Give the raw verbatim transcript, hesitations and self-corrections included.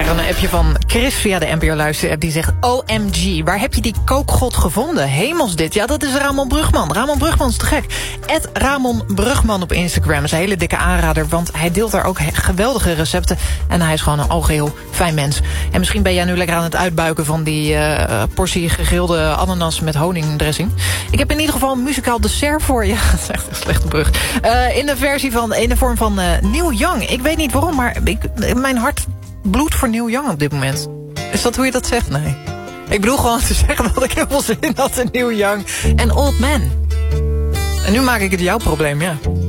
een appje van Chris via de N P O Luister-app. Die zegt, O M G, waar heb je die kookgod gevonden? Hemels dit. Ja, dat is Ramon Brugman. Ramon Brugman is te gek. Ed Ramon Brugman op Instagram is een hele dikke aanrader, want hij deelt daar ook geweldige recepten. En hij is gewoon een algeheel fijn mens. En misschien ben jij nu lekker aan het uitbuiken van die uh, portie gegrilde ananas met honingdressing. Ik heb in ieder geval een muzikaal dessert voor je. Dat is echt een slechte brug. Uh, in de versie van, in de vorm van uh, Neil Young. Ik weet niet waarom, maar ik, mijn hart bloedt voor Neil Young op dit moment. Is dat hoe je dat zegt? Nee. Ik bedoel gewoon te zeggen dat ik heel veel zin had in Neil Young en Old Man. En nu maak ik het jouw probleem, ja.